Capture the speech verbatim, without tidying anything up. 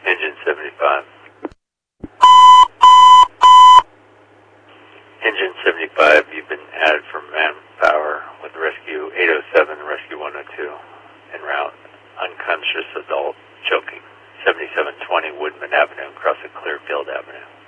Engine seventy-five. Engine seventy-five, you've been added for manpower with rescue eight oh seven, rescue one oh two, en route. Unconscious adult choking. seventy-seven twenty Woodman Avenue, crossing Clearfield Avenue.